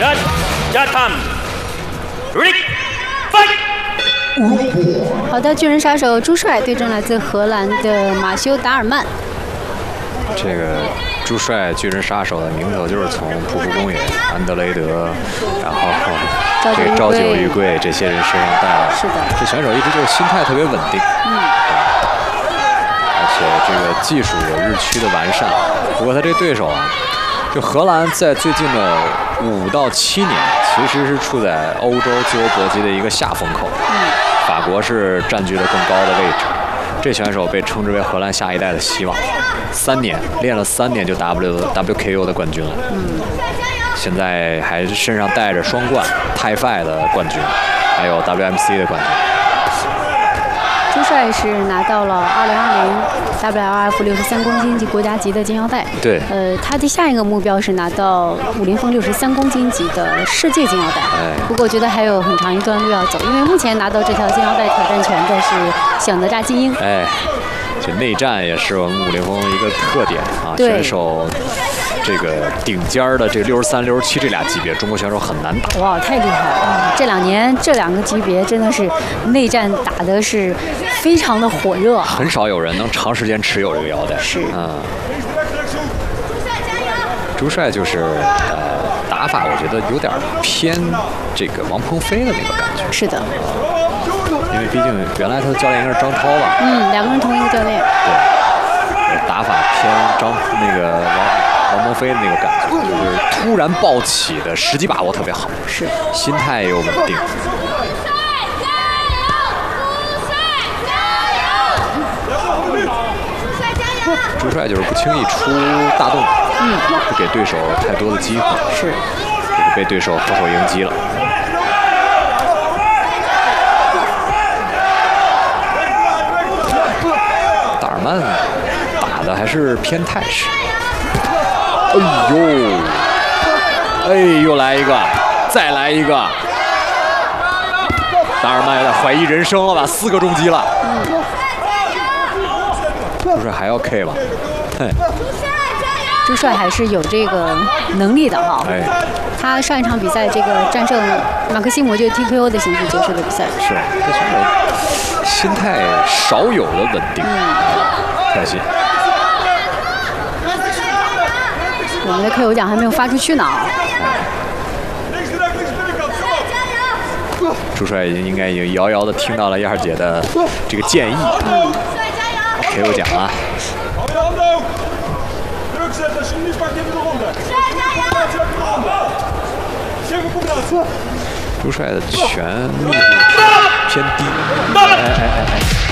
Red Jatam Rick Fight。 好的，巨人杀手朱帅对阵来自荷兰的马修·达尔曼。 这个朱帅巨人杀手的名头就是从瀑布公园、安德雷德，然后这个朝九玉桂这些人身上带来。 是的， 这选手一直就是心态特别稳定，而且这个技术有日趋的完善。不过他这对手啊，就荷兰在最近的5到7年，其实是处在欧洲自由搏击的一个下风口。法国是占据了更高的位置。这选手被称之为荷兰下一代的希望，3年练了3年就 WKO 的冠军了。现在还身上带着双冠泰5的冠军，还有 WMC 的冠军。 朱帅是拿到了2020 WLF 63公斤级国家级的金腰带。 对。 他的下一个目标是拿到50风63公斤级的世界金腰带。不过我觉得还有很长一段路要走，因为目前拿到这条金腰带挑战权的是小哪吒金英。 这内战也是我们50风一个特点啊，选手这个顶尖的这63、67这俩级别，中国选手很难打。 哇，太厉害了！这2年这2个级别真的是内战打的是非常的火热， 很少有人能长时间持有这个腰带。 是， 朱帅就是打法，我觉得有点偏这个王鹏飞的那个感觉。 是的。 因为毕竟原来他的教练应该是张涛吧 ？2个人同一个教练。 对，打法偏那个王鹏飞的那个感觉，就是突然暴起的时机把握特别好， 是， 心态又稳定。朱帅就是不轻易出大动，不给对手太多的机会， 是， 就是被对手后手迎击了。达尔曼打的还是偏态势。又来一个，再来一个。达尔曼有点怀疑人生了吧？4个重击了。朱帅还要 K 吗？ 朱帅还是有这个能力的哈。他上一场比赛这个战胜马克西姆就 TKO 的形式结束的比赛。 是，这选手心态少有的稳定。可惜。 我们的 KO 奖还没有发出去呢。 朱帅应该已经遥遥的听到了燕儿姐的这个建议。KO 奖啊！朱帅的拳密度偏低。